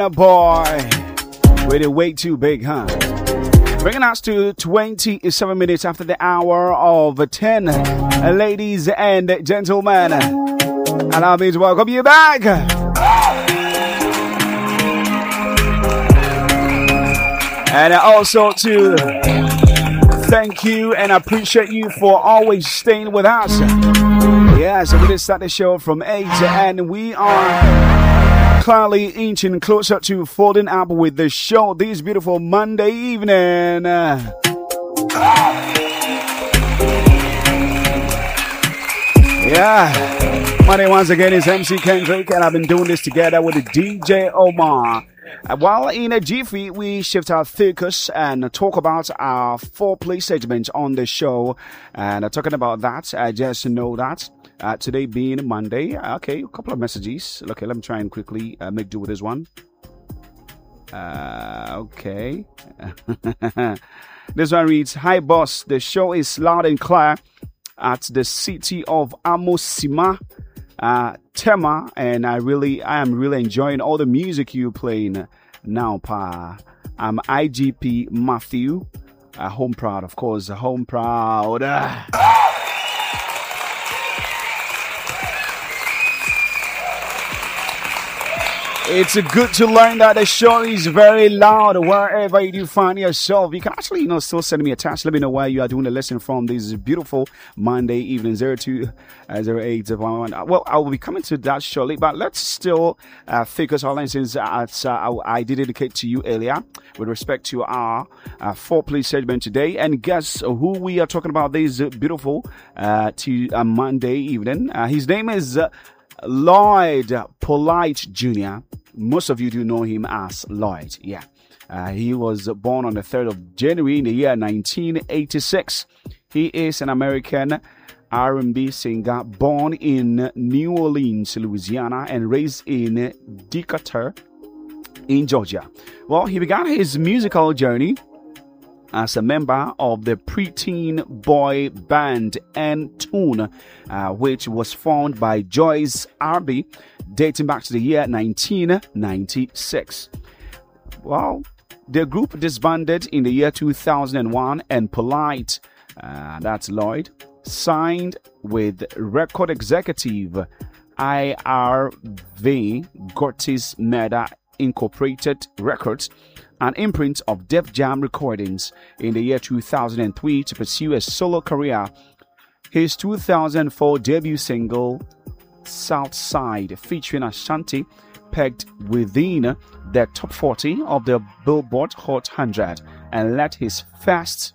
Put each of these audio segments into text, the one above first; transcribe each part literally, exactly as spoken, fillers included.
Boy, with it way too big, huh? Bringing us to twenty-seven minutes after the hour of ten. Ladies and gentlemen, allow me to welcome you back. And also to thank you and appreciate you for always staying with us. Yeah, so we did start the show from eight and we are clearly inching closer to folding up with the show this beautiful Monday evening. Uh, yeah, my name once again is M C Kendrick, and I've been doing this together with the D J Omar. Uh, while in a jiffy, we shift our focus and talk about our foreplay segment on the show. And uh, talking about that, I just know that uh, today being Monday, okay, a couple of messages. Okay, let me try and quickly uh, make do with this one. Uh, okay. This one reads, "Hi boss, the show is loud and clear at the city of Amosima. Uh, Tema, and I really, I am really enjoying all the music you're playing now, pa. I'm I G P Matthew, uh, home proud, of course, home proud." It's good to learn that the show is very loud wherever you do find yourself. You can actually, you know, still send me a text. Let me know where you are doing the lesson from this beautiful Monday evening. zero two zero eight one one. Well, I will be coming to that shortly, but let's still uh, focus our lessons as uh, I did indicate to you earlier with respect to our uh, foreplay segment today. And guess who we are talking about this beautiful uh, to uh, Monday evening? Uh, his name is uh, Lloyd Polite Junior Most of you do know him as Lloyd. Yeah. Uh, he was born on the third of January in the year nineteen eighty-six. He is an American R and B singer born in New Orleans, Louisiana, and raised in Decatur in Georgia. Well, he began his musical journey as a member of the preteen boy band N-Tune, uh, which was formed by Joyce Arby, dating back to the year nineteen ninety-six. Well, the group disbanded in the year two thousand one, and Polite, uh, that's Lloyd, signed with record executive I R V Gortys Meda Incorporated Records, an imprint of Def Jam Recordings, in the year two thousand three to pursue a solo career. His two thousand four debut single, Southside, featuring Ashanti, pegged within the top forty of the Billboard Hot one hundred and led his first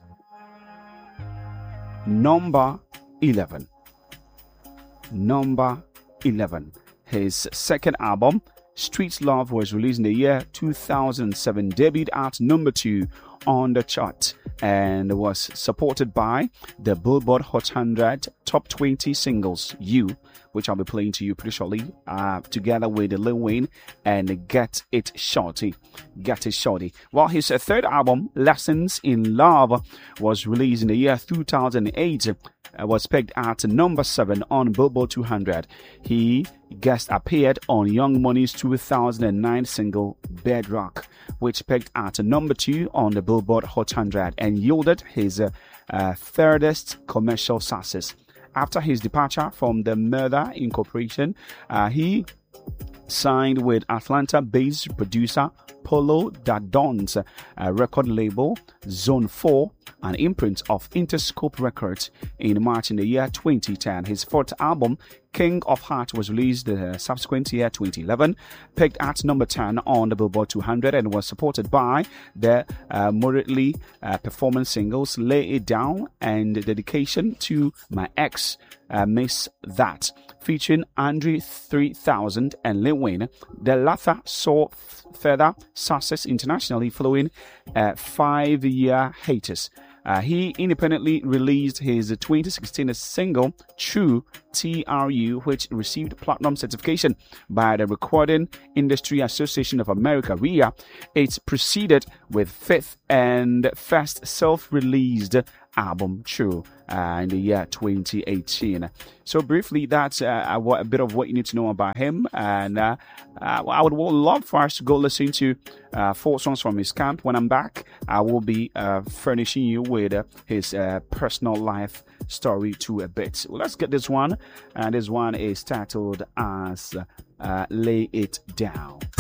number eleven. Number eleven. His second album, Street Love, was released in the year two thousand seven, debuted at number two on the chart, and was supported by the Billboard Hot one hundred Top twenty Singles You, which I'll be playing to you pretty shortly, uh, together with Lil Wayne and Get It Shorty. Get It Shorty. While his uh, third album, Lessons in Love, was released in the year two thousand eight, uh, was pegged at number seven on Billboard two hundred. He guest appeared on Young Money's two thousand nine single Bedrock, which pegged at number two on the Billboard Hot one hundred and yielded his uh, uh, thirdest commercial success. After his departure from the Murder Incorporation, uh, he signed with Atlanta-based producer Polo Dadon's uh, record label Zone four, an imprint of Interscope Records, in March in the year twenty ten. His fourth album, King of Heart, was released the uh, subsequent year twenty eleven, pegged at number ten on the Billboard two hundred, and was supported by the uh, moderately uh, performance singles Lay It Down and Dedication to My Ex, uh, Miss That, featuring Andre three thousand and Lil Wayne. The latter saw f- further success internationally following a five-year hiatus. Uh, he independently released his twenty sixteen single, True T R U, which received platinum certification by the Recording Industry Association of America, R I A. It proceeded with fifth and first self-released album True uh, in the year twenty eighteen. So briefly, that's uh, a, a bit of what you need to know about him. And uh, uh, I would love for us to go listen to uh, four songs from his camp. When I'm back, I will be uh, furnishing you with uh, his uh, personal life story to a bit. Well, let's get this one. And this one is titled as uh, Lay It Down.